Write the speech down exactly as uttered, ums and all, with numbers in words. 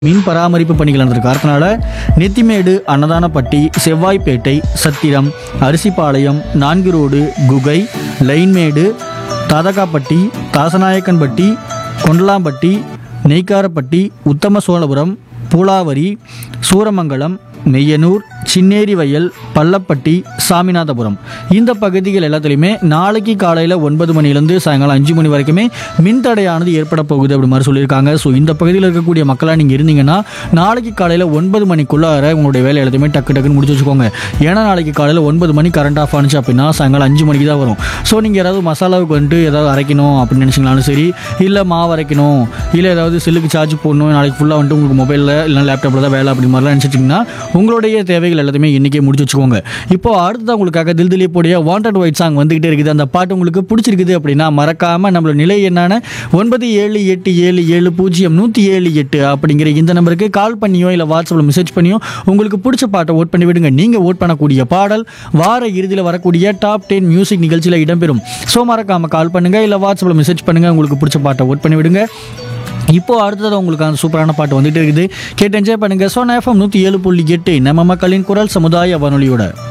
மீன் பராமரிப்பு பணிகள் நடந்திருக்கு. அதனால நெத்திமேடு, அன்னதானப்பட்டி, செவ்வாய்ப்பேட்டை, சத்திரம், அரிசிபாளையம், நான்கு ரோடு, குகை, லைன்மேடு, தாதகாப்பட்டி, தாசநாயக்கன்பட்டி, கொண்டலாம்பட்டி, நெய்க்காரப்பட்டி, உத்தம சோழபுரம், பூலாவரி, சூரமங்கலம், மெய்யனூர், சின்னேரி வயல், பள்ளப்பட்டி, சாமிநாதபுரம் இந்த பகுதிகள் எல்லாத்துலேயுமே நாளைக்கு காலையில் ஒன்பது மணிலேருந்து சாயங்காலம் அஞ்சு மணி வரைக்குமே மின்தடையானது ஏற்பட போகுது அப்படி மாதிரி சொல்லியிருக்காங்க. ஸோ இந்த பகுதியில் இருக்கக்கூடிய மக்களாக நீங்கள் இருந்தீங்கன்னா நாளைக்கு காலையில் ஒன்பது மணிக்குள்ளார உங்களுடைய வேலை எல்லாத்தையுமே டக்கு டக்குன்னு முடிச்சு வச்சுக்கோங்க. ஏன்னா நாளைக்கு காலையில் ஒன்பது மணி கரண்ட் ஆஃப் ஆனிச்சு அப்படின்னா சாயங்காலம் அஞ்சு மணிக்கு தான் வரும். ஸோ நீங்கள் ஏதாவது மசாலாவுக்கு வந்துட்டு ஏதாவது அரைக்கணும் அப்படின்னு நினச்சிங்களாலும் சரி, இல்லை மாவு அரைக்கணும், இல்லை ஏதாவது செல்லுக்கு சார்ஜ் போடணும், நாளைக்கு ஃபுல்லாக வந்துட்டு உங்களுக்கு மொபைலில் இல்லை லேப்டாப்பில் தான் வேலை அப்படி மாதிரிலாம் நினச்சிட்டிங்கன்னா உங்களுடைய தேவைகள் எல்லாத்தையுமே இன்றைக்கே முடிச்சு வச்சுக்கோங்க. இப்போ அடுத்தது உங்களுக்காக தில் திலீப்புடைய வாண்டட் ஒயிட் சாங் வந்துகிட்டே இருக்குது. அந்த பாட்டு உங்களுக்கு பிடிச்சிருக்குது அப்படின்னா மறக்காமல் நம்மளோட நிலை என்னான ஒன்பது ஏழு எட்டு ஏழு ஏழு பூஜ்ஜியம் நூற்றி ஏழு எட்டு அப்படிங்கிற இந்த நம்பருக்கு கால் பண்ணியோ இல்லை வாட்ஸ்அப்பில் மெசேஜ் பண்ணியோ உங்களுக்கு பிடிச்ச பாட்டை ஓட் பண்ணி விடுங்க. நீங்கள் ஓட் பண்ணக்கூடிய பாடல் வார இறுதியில் வரக்கூடிய டாப் டென் மியூசிக் நிகழ்ச்சியில் இடம்பெறும். ஸோ மறக்காமல் கால் பண்ணுங்கள் இல்லை வாட்ஸ்அப்பில் மெசேஜ் பண்ணுங்கள், உங்களுக்கு பிடிச்ச பாட்டை ஓட் பண்ணி விடுங்க. இப்போ அடுத்தது உங்களுக்கு அந்த சூப்பரான பாட்டு வந்துட்டு இருக்குது, கேட்டு என்ஜாய் பண்ணுங்க. சோனா எஃப்எம் நூற்றி ஏழு புள்ளி எட்டு நம்ம மக்களின் குரல் சமுதாய வானொலியோட